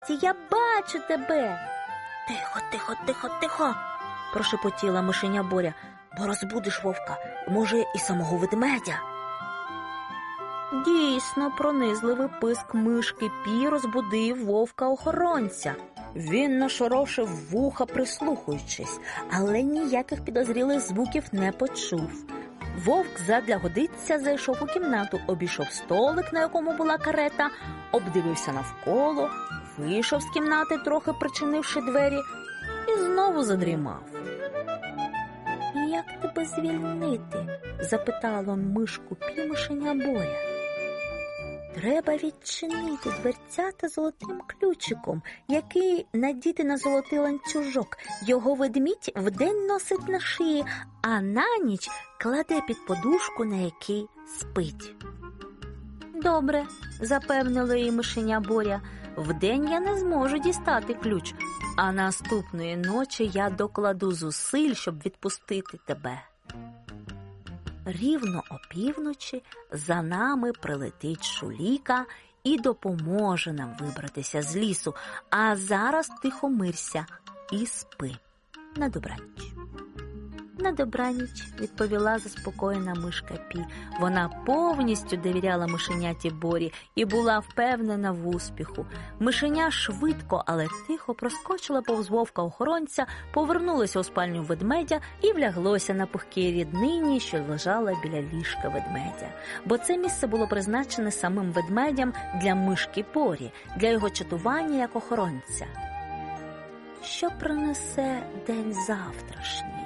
Я бачу тебе!» «Тихо, тихо, тихо, тихо!» – прошепотіла мишеня Боря. «Бо розбудиш вовка, може, і самого ведмедя». Дійсно, пронизливий писк мишки Пі розбудив вовка-охоронця. Він нашорошив вуха, прислухаючись, але ніяких підозрілих звуків не почув. Вовк задля годиться зайшов у кімнату, обійшов столик, на якому була карета, обдивився навколо, вийшов з кімнати, трохи причинивши двері, і знову задрімав. «Як тебе звільнити?» – запитало мишку Пі мишеня Боря. «Треба відчинити дверцята золотим ключиком, який надіти на золотий ланцюжок. Його ведмідь вдень носить на шиї, а на ніч кладе під подушку, на якій спить». «Добре», – запевнила її мишеня Боря, – «вдень я не зможу дістати ключ, а наступної ночі я докладу зусиль, щоб відпустити тебе». Рівно опівночі за нами прилетить Шуліка і допоможе нам вибратися з лісу. А зараз тихомирся і спи. На добраніч. «На добраніч», – відповіла заспокоєна мишка Пі. Вона повністю довіряла мишеняті Борі і була впевнена в успіху. Мишеня швидко, але тихо проскочила повз вовка-охоронця, повернулася у спальню ведмедя і вляглося на пухкій ріднині, що лежала біля ліжка ведмедя. Бо це місце було призначене самим ведмедям для мишки Борі, для його чатування як охоронця. Що принесе день завтрашній?